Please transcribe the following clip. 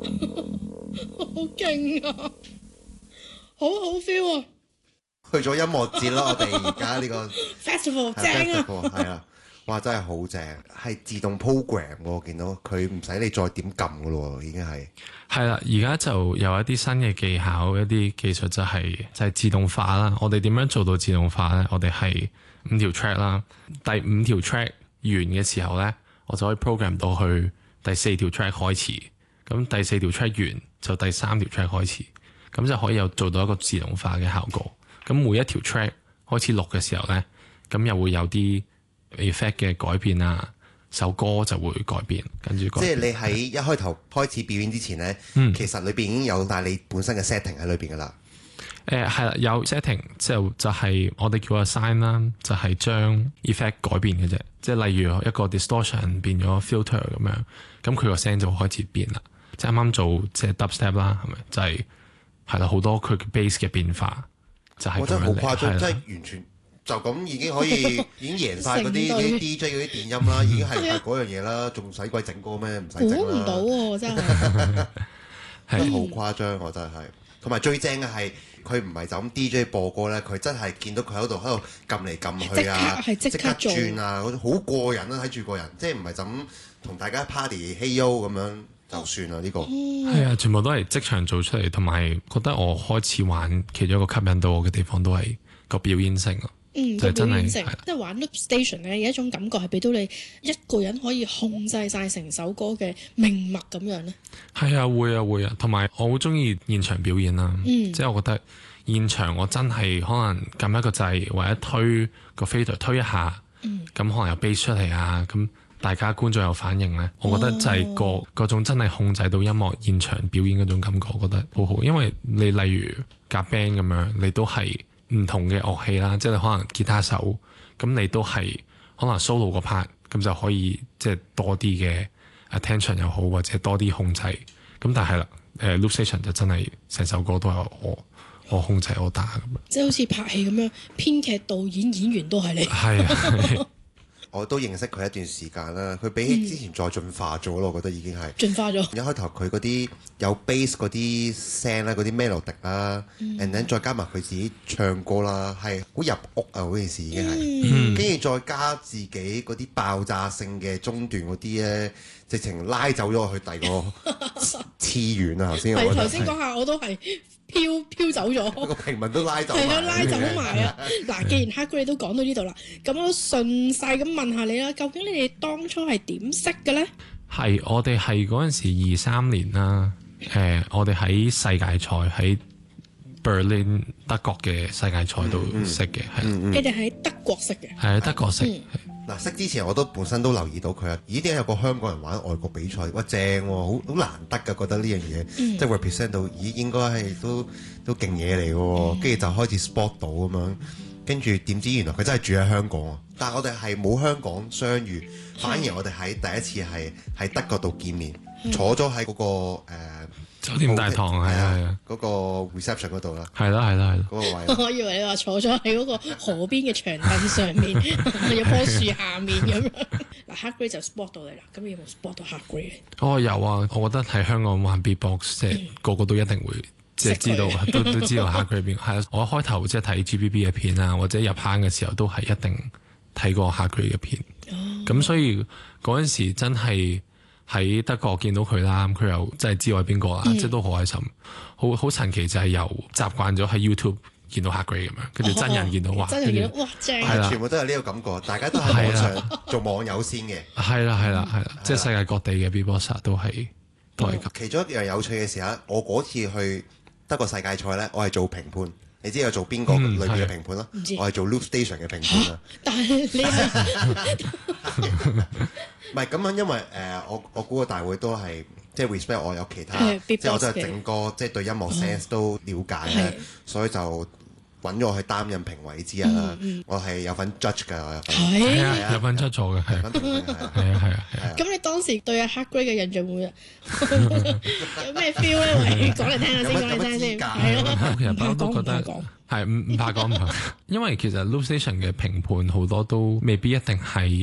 好勁啊！好 feel 啊！ 去咗音樂節咯，我哋而家呢個 festival 正啊！ 係啦，哇真係好正，係自動 program 喎，我見到佢唔使你再點撳噶咯，已經係啦。而家就有一啲新嘅技巧，一啲技術就係自動化啦。我哋點樣做到自動化呢？我哋係5條 track 啦，第5條 track 完嘅時候呢，我就可以 program 到去第4條 track 開始。咁第4條 track 完就第3條 track 開始，咁就可以有做到一個自動化嘅效果。咁每一條 track 開始錄嘅時候呢，咁又會有啲 effect 嘅改變啊，首歌就會改變，跟住即係你喺一開頭開始表演之前呢，其實裏邊已經有晒你本身嘅 setting 喺裏邊噶啦。 係啦，有 setting 就係我哋叫 assign 啦，就係將 effect 改變嘅啫。即係例如一個 distortion 變咗 filter 咁樣，咁佢個聲就會開始變啦。即係啱啱做即係 dubstep 啦，係咪？就係啦，好多佢嘅 bass 嘅變化。 我真係好誇張，即係完全就咁已經可以已經贏晒嗰啲 DJ 嗰啲電音啦，已經係嗰樣嘢啦，仲使鬼整歌咩？唔使整啦。估唔到喎，真係真係好誇張，我真係。同埋最正嘅係佢唔係就咁 DJ 播歌咧，佢真係見到佢喺度撳嚟撳去啊，即刻轉啊，好過癮啊！睇住個人，即係唔係就咁同大家 party hey yo 咁樣。就算啦呢個係啊，全部都係即場做出嚟，同埋覺得我開始玩其中一個吸引到我嘅地方都係個表演性啊。 就真係即係玩 loop station 咧，有一種感覺係俾到你一個人可以控制晒成首歌嘅命脈咁樣咧。 係啊，會啊，同埋我好中意現場表演啦。即係我覺得現場我真係可能撳一個掣或者推個 fader 推一下，咁可能有 bass 出嚟啊咁。大家觀眾有反應咧，我覺得就係嗰種真係控制到音樂現場表演嗰種感覺，我覺得好好。因為你例如夾 band 咁樣，你都係唔同嘅樂器啦，即係你可能吉他手，咁你都係可能 solo 個 part，咁就可以即係多啲嘅 attention 又好，或者多啲控制。咁但係啦，loop station 就真係成首歌都係我控制我打咁樣， 即係好似拍戲咁樣，編劇、導演、演員都係你。 係啊。 我都認識佢一段時間啦，佢比起之前再進化咗咯，我覺得已經係進化咗。 一開頭佢嗰啲有 bass 嗰啲聲啦，嗰啲 melody 啦，and then 再加埋佢自己唱歌啦，係好入屋啊！嗰件事已經係，跟住再加自己嗰啲爆炸性嘅中段嗰啲咧，直情拉走咗我去第二個次元啊！頭先講下我都係。飄走咗， 個平民都拉走，係啊，拉走埋啊！嗱，既然Hardgrade你都講到呢度啦，咁我順勢咁問下你啦，究竟你哋當初係點識嘅咧？ 係我哋係嗰陣時23年啦，我哋喺世界賽喺 Berlin 德國嘅世界賽度識嘅，係。 你哋喺德國識嘅？ 係德國識。 嗱，識之前我都本身都留意到佢啊！咦，點解有個香港人玩外國比賽？哇，正喎，好難得㗎，覺得呢樣嘢，即係 represent 到，咦，應該係都勁嘢嚟喎。跟住就開始 spot 到咁樣，跟住點知原來佢真係住喺香港啊！但係我哋係冇香港相遇，反而我哋喺第一次係喺德國度見面，坐咗喺嗰個酒店大堂，係啊， 嗰個 reception 嗰度啦， 係啦，嗰個位。 我以為你話坐咗喺嗰個河邊嘅長凳上面，有棵樹下面咁樣。嗱，Hardgrade就 spot 到你啦，咁你有冇 spot 到 Hardgrade？ 哦，有啊，我覺得喺香港玩 beatbox，即係個個都一定會即係知道，都知道 Hardgrade 邊。係啊，我一開頭即係睇 GBB 嘅片啊，或者入坑嘅時候都係一定睇過 Hardgrade 嘅片。咁所以嗰陣時真係。喺德國見到佢啦，佢又真係知我係邊個啦，即係都好開心，好神奇就係由習慣咗喺 YouTube 見到 Hardgrade 咁樣，跟住真人見到哇， 真人見到哇正， 係啦，全部都係呢個感覺，大家都喺網上做網友先嘅， 係啦，即係世界各地嘅 beatboxer 都係咁。 其中一樣有趣嘅事啊，我嗰次去德國世界賽咧，我係做評判。你知我做邊個類別嘅評判咯？我係做 loop station 嘅評判啊！ 但係你係唔係咁樣？因為我估個大會都係即係 respect 我有其他，即係我真係整歌，即係對音樂 sense 都了解咧，所以就揾咗我去擔任評委之一啦。我係有份 judge 㗎，我有份係啊，有份 judge 咗嘅，係啊。 咁你當時對阿 Hardgrade 嘅印象會有咩 feel 咧？講嚟聽下先，講嚟聽先。係咯， 其實我都覺得係唔怕講，因為其實 loop station 嘅評判好多都未必一定係